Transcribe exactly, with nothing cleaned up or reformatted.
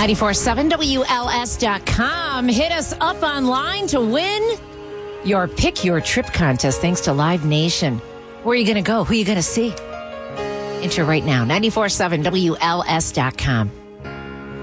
ninety-four point seven W L S dot com. Hit us up online to win your Pick Your Trip contest thanks to Live Nation. Where are you going to go? Who are you going to see? Enter right now, ninety-four point seven W L S dot com.